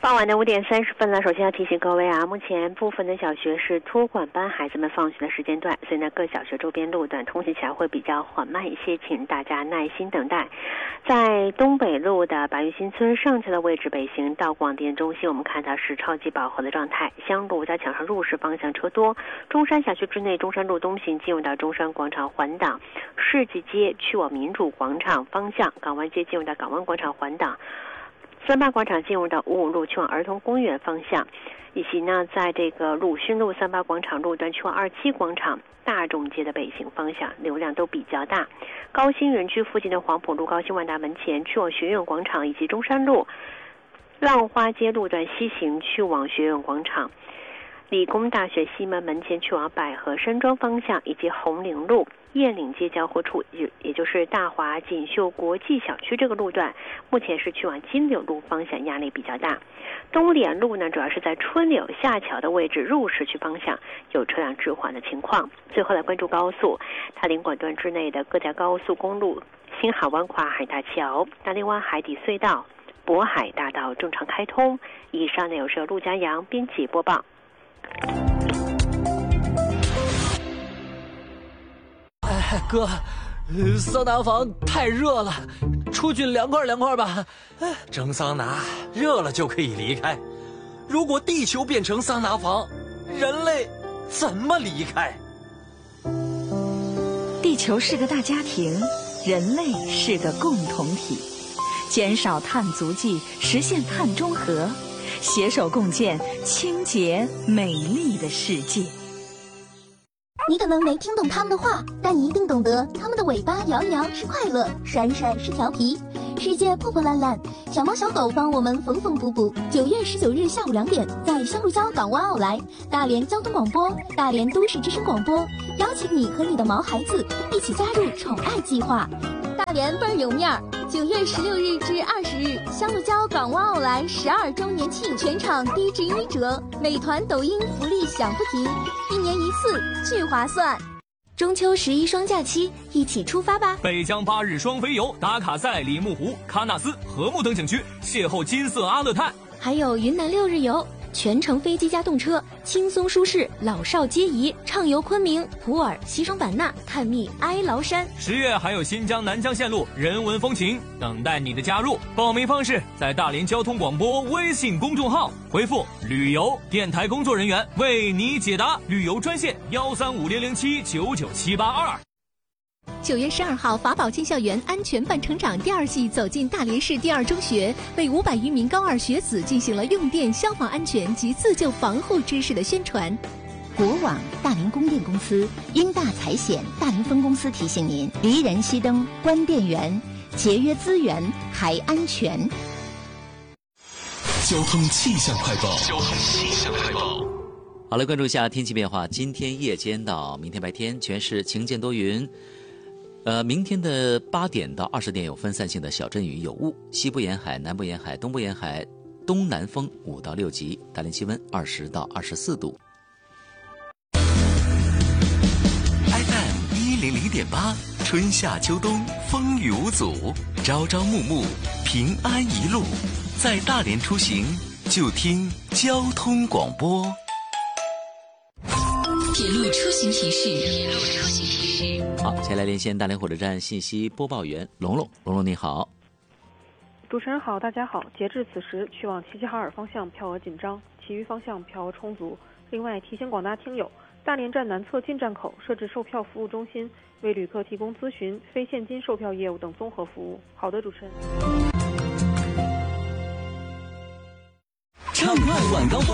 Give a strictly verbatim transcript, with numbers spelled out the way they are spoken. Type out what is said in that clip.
傍晚的五点三十分了，首先要提醒各位啊，目前部分的小学是托管班孩子们放学的时间段，所以呢，各小学周边路段通行起来会比较缓慢一些，请大家耐心等待。在东北路的白玉新村上桥的位置，北行到广电中心，我们看到是超级饱和的状态。香路在墙上入市方向车多，中山小区之内，中山路东行进入到中山广场环岛，世纪街去往民主广场方向，港湾街进入到港湾广场环岛。三八广场进入到五五路去往儿童公园方向，以及呢，在这个鲁迅路三八广场路段去往二七广场、大众街的北行方向流量都比较大。高新园区附近的黄埔路、高新万达门前去往学院广场，以及中山路浪花街路段西行去往学院广场。理工大学西门门前去往百合山庄方向，以及红岭路燕岭街交汇处，也也就是大华锦绣国际小区这个路段，目前是去往金柳路方向压力比较大。东联路呢，主要是在春柳下桥的位置入市区方向有车辆滞缓的情况。最后来关注高速，塔林管段之内的各条高速公路，新海湾跨海大桥、大林湾海底隧道、渤海大道正常开通。以上呢有是由陆家阳编辑播报。 哎，哥，桑拿房太热了，出去凉快凉快吧。 蒸桑拿热了就可以离开，如果地球变成桑拿房，人类怎么离开？ 地球是个大家庭，人类是个共同体，减少碳足迹，实现碳中和，携手共建清洁美丽的世界。 你可能没听懂他们的话，但你一定懂得他们的尾巴摇一摇是快乐，甩一甩是调皮，世界破破烂烂，小猫小狗帮我们缝缝补补。九月十九日下午两点，在香鹿礁港湾奥莱，大连交通广播、大连都市之声广播邀请你和你的毛孩子一起加入宠爱计划。大连倍儿有面儿！九月十六日至二十日，香鹿礁港湾奥莱十二周年庆，全场低至一折，美团、抖音福利享不停，一年一次，巨划算。 中秋十一双假期，一起出发吧！ 北疆八日双飞游，打卡在里木湖、喀纳斯、禾木等景区，邂逅金色阿勒泰。 还有云南六日游，全程飞机加动车，轻松舒适，老少皆宜，畅游昆明、普洱、西双版纳，探秘哀牢山。 十月还有新疆南疆线路人文风情，等待你的加入。报名方式在大连交通广播微信公众号回复旅游，电台工作人员为你解答。旅游专线幺三五零零七九九七八二。 九月十二号，法宝进校园安全伴成长第二季走进大连市第二中学，为五百余名高二学子进行了用电、消防安全及自救防护知识的宣传。 国网大连供电公司、英大财险大连分公司提醒您：离人熄灯，关电源，节约资源还安全。 交通气象快报。 交通气象快报。 好了，关注一下天气变化。今天夜间到明天白天，全市晴间多云。呃，明天的八点到二十点有分散性的小阵雨，有雾。西部沿海、南部沿海、东部沿海东南风五到六级，大连气温二十到二十四度。 F M 一零零点八，春夏秋冬风雨无阻，朝朝暮暮平安一路。在大连出行就听交通广播。 铁路出行提示。铁路出行提示。 好，先来连线大连火车站信息播报员龙龙。龙龙你好。 主持人好，大家好。截至此时，去往齐齐哈尔方向票额紧张，其余方向票额充足。另外提醒广大听友，大连站南侧进站口设置售票服务中心，为旅客提供咨询、非现金售票业务等综合服务。好的，主持人。 畅快晚高峰。